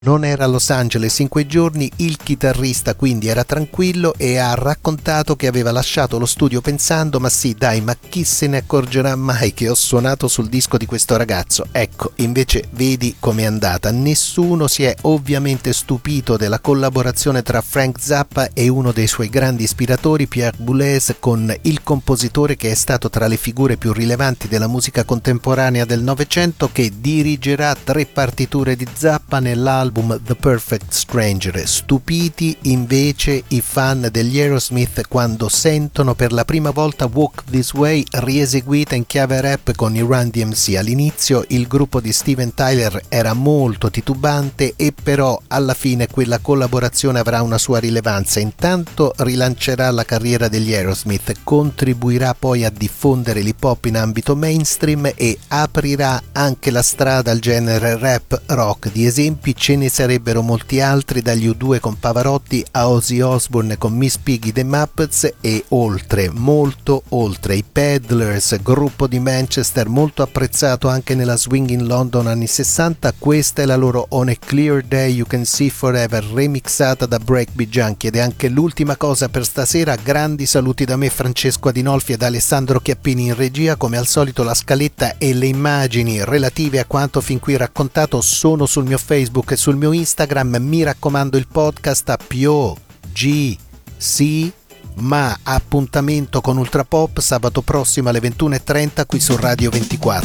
Non era a Los Angeles in quei giorni, il chitarrista quindi era tranquillo e ha raccontato che aveva lasciato lo studio pensando ma sì dai, ma chi se ne accorgerà mai che ho suonato sul disco di questo ragazzo. Ecco, invece vedi com'è andata. Nessuno si è ovviamente stupito della collaborazione tra Frank Zappa e uno dei suoi grandi ispiratori, Pierre Boulez, con il compositore che è stato tra le figure più rilevanti della musica contemporanea del Novecento, che dirigerà 3 partiture di Zappa nell'album The Perfect Stranger. Stupiti invece i fan degli Aerosmith quando sentono per la prima volta Walk This Way rieseguita in chiave rap con i Run DMC. All'inizio il gruppo di Steven Tyler era molto titubante e però alla fine quella collaborazione avrà una sua rilevanza. Intanto rilancerà la carriera degli Aerosmith, contribuirà poi a diffondere l'hip hop in ambito mainstream e aprirà anche la strada al genere rap rock. Di esempi ce ne sarebbero molti altri, dagli U2 con Pavarotti a Ozzy Osbourne con Miss Piggy The Muppets e oltre, molto oltre. I Peddlers, gruppo di Manchester molto apprezzato anche nella swing in London anni 60, questa è la loro On a Clear Day You Can See Forever remixata da Breakbeat Junkie. Ed è anche l'ultima cosa per stasera. Grandi saluti da me, Francesco Adinolfi, ed Alessandro Chiappini in regia. Come al solito la scaletta e le immagini relative a quanto fin qui raccontato sono sul mio Facebook e sul mio Instagram. Mi raccomando, il podcast a POGC, ma appuntamento con Ultrapop sabato prossimo alle 21:30 qui su Radio 24.